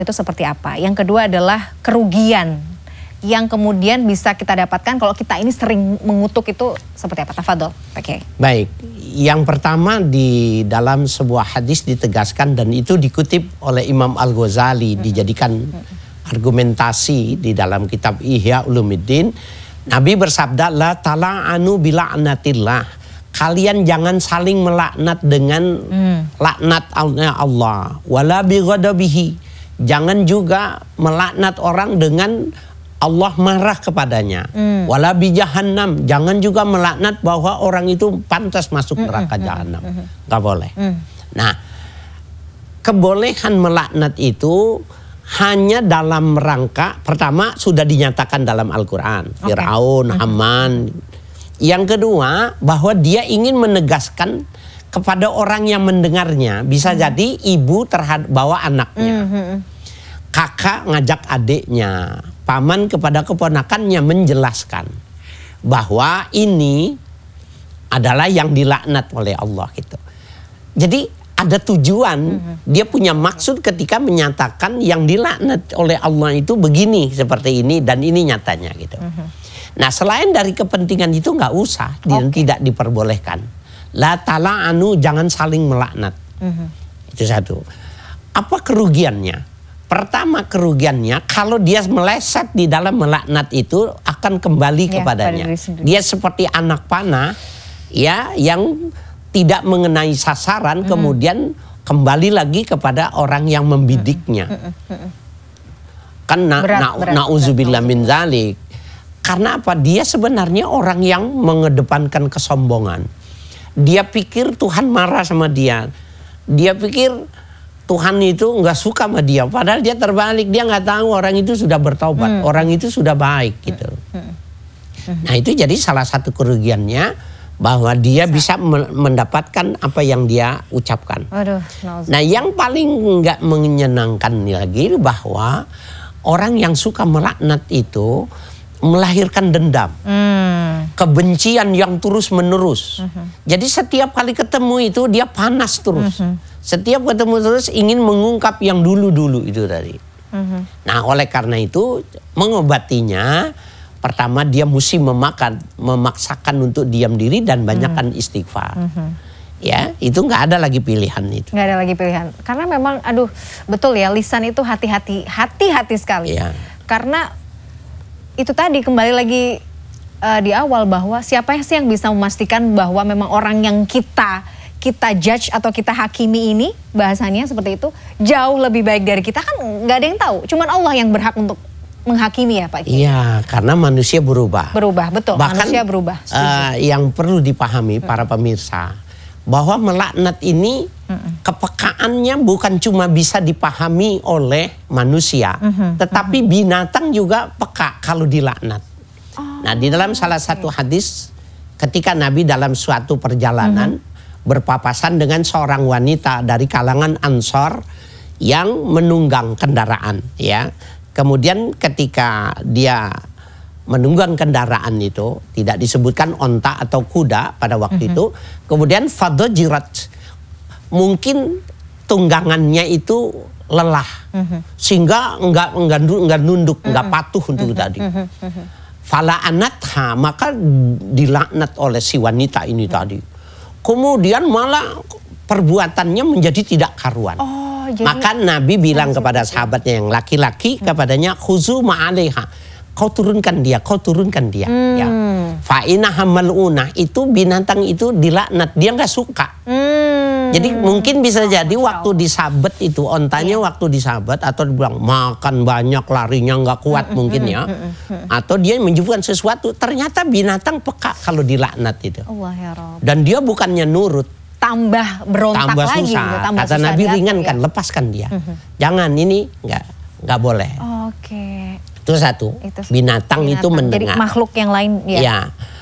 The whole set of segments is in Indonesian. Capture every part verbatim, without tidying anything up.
itu seperti apa. Yang kedua adalah kerugian yang kemudian bisa kita dapatkan kalau kita ini sering mengutuk itu seperti apa? Tafadhol, Pak Kiai. Baik, yang pertama di dalam sebuah hadis ditegaskan dan itu dikutip oleh Imam Al-Ghazali, hmm. dijadikan hmm. argumentasi di dalam kitab Ihya Ulumuddin. Nabi bersabda, la tala'anu bila'natillah. Kalian jangan saling melaknat dengan hmm. laknat Allah. Wala bighadabihi. Jangan juga melaknat orang dengan Allah marah kepadanya. Hmm. Wala bi jahannam. Jangan juga melaknat bahwa orang itu pantas masuk neraka hmm. jahannam. Hmm. Gak boleh. Hmm. Nah, kebolehan melaknat itu hanya dalam rangka, pertama sudah dinyatakan dalam Al-Quran. Okay. Fir'aun, Haman. Yang kedua, bahwa dia ingin menegaskan kepada orang yang mendengarnya. Bisa hmm. jadi ibu terhadap bawa anaknya. Hmm. Kakak ngajak adiknya, paman kepada keponakannya menjelaskan bahwa ini adalah yang dilaknat oleh Allah gitu. Jadi ada tujuan, mm-hmm. dia punya maksud ketika menyatakan yang dilaknat oleh Allah itu begini seperti ini dan ini nyatanya gitu. Mm-hmm. Nah selain dari kepentingan itu nggak usah dan okay. tidak diperbolehkan. La tala'anu, jangan saling melaknat. Mm-hmm. Itu satu. Apa kerugiannya? Pertama kerugiannya kalau dia meleset di dalam melaknat itu akan kembali ya, kepadanya. Dia seperti anak panah ya yang tidak mengenai sasaran, hmm. kemudian kembali lagi kepada orang yang membidiknya. Hmm. Hmm. Kan na, berat, na, berat, na'udzubillah min zalik. Karena apa? Dia sebenarnya orang yang mengedepankan kesombongan. Dia pikir Tuhan marah sama dia. Dia pikir Tuhan itu nggak suka sama dia, padahal dia terbalik, dia nggak tahu orang itu sudah bertobat, hmm. orang itu sudah baik gitu. Hmm. Hmm. Nah itu jadi salah satu kerugiannya bahwa dia bisa mendapatkan apa yang dia ucapkan. Aduh, nah yang paling nggak menyenangkan lagi bahwa orang yang suka melaknat itu melahirkan dendam, hmm. kebencian yang terus menerus. Hmm. Jadi setiap kali ketemu itu dia panas terus. Hmm. Setiap ketemu terus ingin mengungkap yang dulu-dulu itu tadi. Uh-huh. Nah oleh karena itu mengobatinya, pertama dia mesti memakan, memaksakan untuk diam diri dan banyakkan uh-huh. istighfar. Uh-huh. Ya itu nggak ada lagi pilihan itu. Nggak ada lagi pilihan. Karena memang aduh betul ya lisan itu hati-hati, hati-hati sekali. Ya. Karena itu tadi kembali lagi uh, di awal bahwa siapa sih yang bisa memastikan bahwa memang orang yang kita kita judge atau kita hakimi ini, bahasanya seperti itu, jauh lebih baik dari kita, kan nggak ada yang tahu. Cuman Allah yang berhak untuk menghakimi ya Pak. Iya, karena manusia berubah. Berubah, betul. Bahkan, manusia berubah. Uh, yang perlu dipahami hmm. para pemirsa, bahwa melaknat ini hmm. kepekaannya bukan cuma bisa dipahami oleh manusia, hmm. tetapi hmm. binatang juga peka kalau dilaknat. Oh, nah di dalam salah okay. satu hadis, ketika Nabi dalam suatu perjalanan, hmm. berpapasan dengan seorang wanita dari kalangan Ansor yang menunggang kendaraan ya. Kemudian ketika dia menunggang kendaraan itu tidak disebutkan onta atau kuda pada waktu mm-hmm. itu, kemudian fadhajirat, mungkin tunggangannya itu lelah mm-hmm. sehingga enggak enggak enggak nunduk, mm-hmm. enggak patuh untuk mm-hmm. tadi. Mm-hmm. Fala anatha, maka dilaknat oleh si wanita ini mm-hmm. tadi. Kemudian malah perbuatannya menjadi tidak karuan. Oh, jadi maka Nabi bilang kepada sahabatnya yang laki-laki hmm. kepadanya, khuzu ma'alaiha, kau turunkan dia, kau turunkan dia. Hmm. Ya. Fa'inaha mal'unah, itu binatang itu dilaknat, dia nggak suka. Hmm. Jadi mungkin bisa jadi waktu disabet itu, ontanya yeah. waktu disabet atau dibilang makan banyak, larinya nggak kuat hmm. mungkin ya. Hmm. Hmm. Atau dia menyebutkan sesuatu, ternyata binatang peka kalau dilaknat itu. Allah ya Rabb. Dan dia bukannya nurut. Tambah berontak tambah lagi. Susah. Gitu, tambah kata susah Nabi ringankan, ya. Lepaskan dia. Hmm. Jangan, ini nggak nggak boleh. Oke. Okay. Itu satu, itu, binatang, binatang itu mendengar. Jadi makhluk yang lain ya. Ya.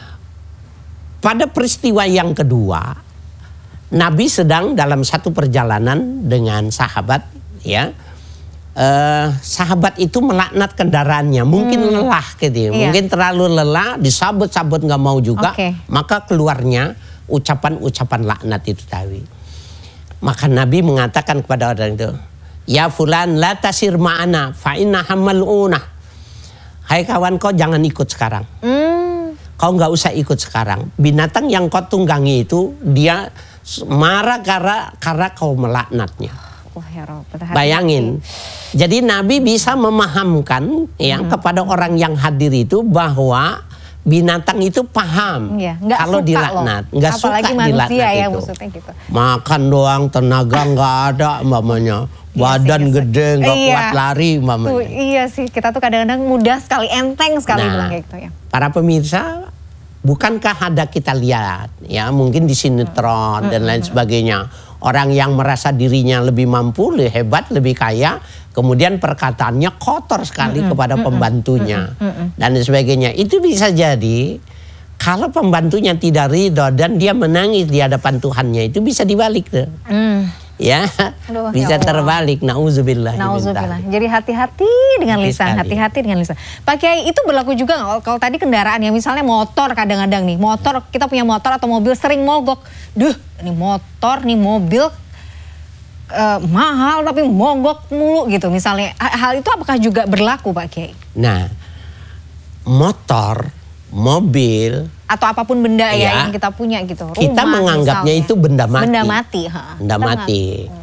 Pada peristiwa yang kedua, Nabi sedang dalam satu perjalanan dengan sahabat, ya. Uh, sahabat itu melaknat kendaraannya, mungkin hmm. lelah gitu, iya. mungkin terlalu lelah, disabet-sabet nggak mau juga, okay. maka keluarnya ucapan-ucapan laknat itu tadi. Maka Nabi mengatakan kepada orang itu, Ya fulan la tasir ma'ana fa inna hamaluna. Hai kawan, kau jangan ikut sekarang. Hmm. Kau nggak usah ikut sekarang. Binatang yang kau tunggangi itu dia marah karena karena kau melaknatnya. Wah, ya Rob, bayangin. Jadi Nabi bisa memahamkan ya hmm. kepada orang yang hadir itu bahwa binatang itu paham ya, kalau dilaknat, nggak suka dilaknat ya, itu. Gitu. Makan doang, tenaga nggak ada, mamanya. Badan iya sih, gede, nggak iya. kuat lari, mamanya. Tuh, iya sih, kita tuh kadang-kadang mudah sekali, enteng sekali nah, bilang kayak gitu ya. Para pemirsa, bukankah ada kita lihat, ya mungkin di sinetron hmm. dan lain sebagainya, orang yang merasa dirinya lebih mampu, lebih hebat, lebih kaya, kemudian perkataannya kotor sekali mm-hmm. kepada pembantunya mm-hmm. dan sebagainya. Itu bisa jadi kalau pembantunya tidak ridho dan dia menangis di hadapan Tuhannya, itu bisa dibalik tuh. Mm. Ya, aduh, bisa ya terbalik. Nauzubillah. Nauzubillah. Jadi hati-hati dengan lisan, hati-hati dengan lisan. Pak Kiai, itu berlaku juga nggak? Kalau tadi kendaraan yang misalnya motor kadang-kadang nih, motor kita punya motor atau mobil sering mogok. Duh, ini motor, nih mobil Uh, mahal tapi mogok mulu gitu misalnya. Hal itu apakah juga berlaku Pak Kiai? Nah, motor, mobil atau apapun benda ya, ya yang kita punya gitu. Rumah, kita menganggapnya misalnya. itu benda mati. Benda mati. Ha. Benda mati.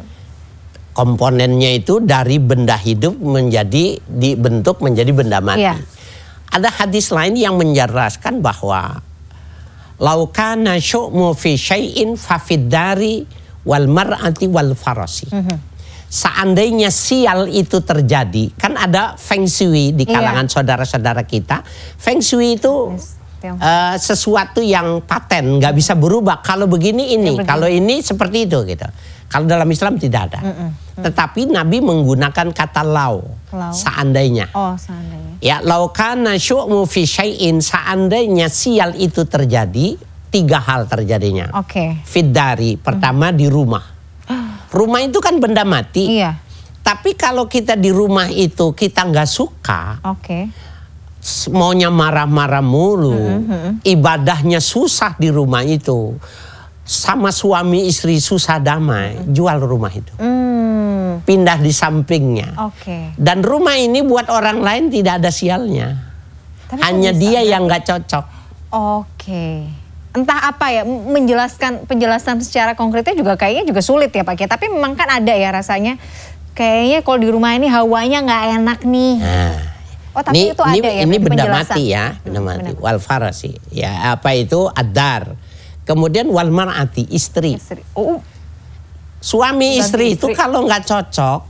Komponennya itu dari benda hidup menjadi dibentuk menjadi benda mati. Ya. Ada hadis lain yang menjelaskan bahwa laukana syu'mu fi syai'in fafidari wal mar'ati wal farasi. Mm-hmm. Seandainya sial itu terjadi, kan ada feng shui di kalangan saudara-saudara kita. Feng shui itu yes. uh, sesuatu yang paten, nggak bisa berubah. Kalau begini ini, ya, kalau ini seperti itu gitu. Kalau dalam Islam tidak ada. Mm-mm. Mm. Tetapi Nabi menggunakan kata lau, lau? seandainya. Oh, seandainya. Ya, lau kana syu'mu fi syai'in, seandainya sial itu terjadi, tiga hal terjadinya. Oke. Okay. Fiddari, pertama hmm. di rumah. Rumah itu kan benda mati. Iya. Tapi kalau kita di rumah itu kita nggak suka, oke. Okay. Maunya marah-marah mulu, mm-hmm. ibadahnya susah di rumah itu, sama suami istri susah damai, mm-hmm. jual rumah itu, mm. pindah di sampingnya. Oke. Okay. Dan rumah ini buat orang lain tidak ada sialnya, tapi hanya dia ada yang nggak cocok. Oke. Okay. Entah apa ya, menjelaskan penjelasan secara konkretnya juga kayaknya juga sulit ya Pak Kiai. Tapi memang kan ada ya rasanya, kayaknya kalau di rumah ini hawanya nggak enak nih. Nah, oh tapi ini, itu ada ini, ya ini benda mati ya, benda hmm, mati. Wal farasi, ya apa itu adar. Kemudian wal mar'ati, istri. istri. Oh. Suami istri, istri itu kalau nggak cocok.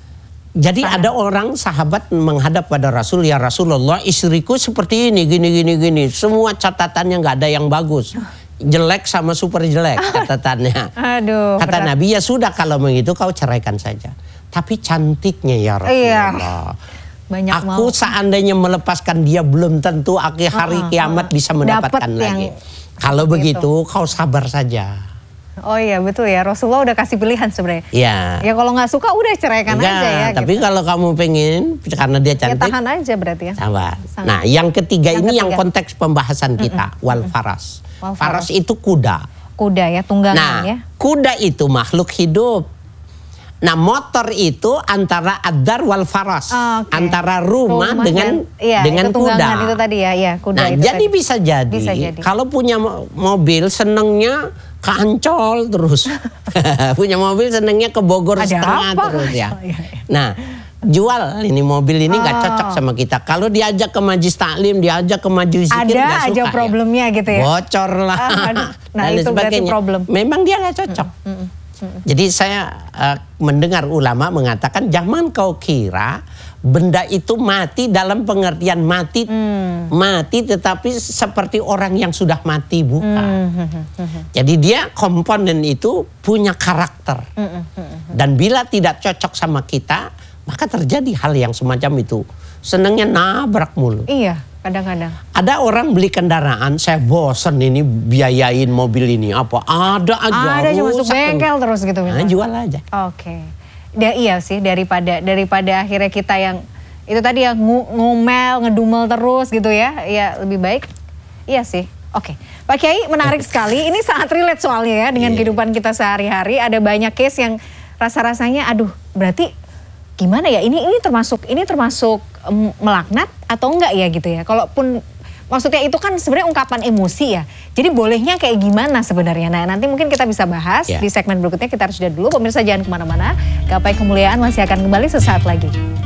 Jadi Paham. Ada orang sahabat menghadap pada Rasul, ya Rasulullah istriku seperti ini, gini, gini, gini. Semua catatannya nggak ada yang bagus. Jelek sama super jelek catatannya. Aduh. Kata berat. Nabi, ya sudah kalau begitu kau ceraikan saja. Tapi cantiknya ya Rasulullah. Iya. Banyak Aku mau. Seandainya melepaskan dia belum tentu akhir hari uh, kiamat uh, bisa mendapatkan lagi. Kalau begitu kau sabar saja. Oh iya betul ya, Rasulullah udah kasih pilihan sebenarnya. Iya. Ya kalau nggak suka udah ceraikan Enggak, aja ya. Tapi gitu. Kalau kamu pengen karena dia cantik, ya tahan aja berarti ya. Sabar. Nah yang ketiga yang ini ketiga. Yang konteks pembahasan kita, mm-mm. wal faras. Wal faras. Faras itu kuda. Kuda ya, tunggangan nah, ya. Kuda itu makhluk hidup. Nah motor itu antara adar wal faras, oh, okay. antara rumah, rumah dengan dan, iya, dengan itu kuda. Itu tadi ya, ya kuda. Nah itu jadi tadi. bisa jadi, bisa jadi kalau punya mobil senengnya ke Ancol terus, punya mobil senengnya ke Bogor Ada setengah apa? terus ya. Nah jual ini mobil ini nggak oh. cocok sama kita. Kalau diajak ke majlis taklim, diajak ke majlis zikir, ada aja problemnya ya. gitu ya. Bocor lah. Ah, nah dan itu berarti problem. Memang dia nggak cocok. Mm, mm, mm. Jadi saya uh, mendengar ulama mengatakan jangan kau kira benda itu mati dalam pengertian mati, hmm. mati tetapi seperti orang yang sudah mati, bukan. Hmm. Jadi dia komponen itu punya karakter. Hmm. Dan bila tidak cocok sama kita, maka terjadi hal yang semacam itu. Senangnya nabrak mulu. Iya, kadang-kadang. Ada orang beli kendaraan, saya bosen ini biayain mobil ini apa? Ada aja. Ada aja masuk bengkel terus gitu. Nah, jual aja. Oke. Okay. Da, iya sih daripada daripada akhirnya kita yang itu tadi yang ngomel, ngedumel terus gitu ya. Ya lebih baik. Iya sih. Oke. Okay. Pak Kiai menarik sekali. Ini sangat relate soalnya ya dengan yeah. kehidupan kita sehari-hari. Ada banyak case yang rasa-rasanya aduh berarti gimana ya, ini ini termasuk ini termasuk um, melaknat atau enggak ya gitu ya. Kalaupun maksudnya itu kan sebenarnya ungkapan emosi ya. Jadi bolehnya kayak gimana sebenarnya. Nah nanti mungkin kita bisa bahas yeah. di segmen berikutnya. Kita harus jeda dulu. Pemirsa jangan kemana-mana. Gapai Kemuliaan masih akan kembali sesaat lagi.